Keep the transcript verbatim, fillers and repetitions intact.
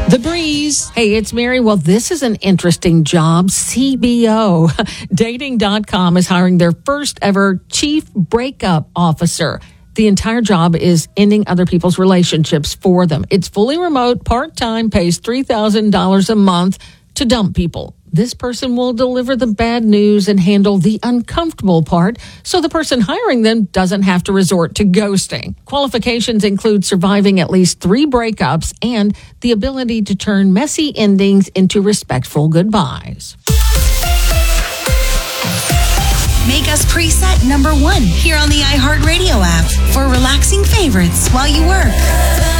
The Breeze. Hey, it's Mary. Well, this is an interesting job. C B O. Dating dot com is hiring their first ever chief breakup officer. The entire job is ending other people's relationships for them. It's fully remote, part-time, pays three thousand dollars a month to dump people. This person will deliver the bad news and handle the uncomfortable part so the person hiring them doesn't have to resort to ghosting. Qualifications include surviving at least three breakups and the ability to turn messy endings into respectful goodbyes. Make us preset number one here on the iHeartRadio app for relaxing favorites while you work.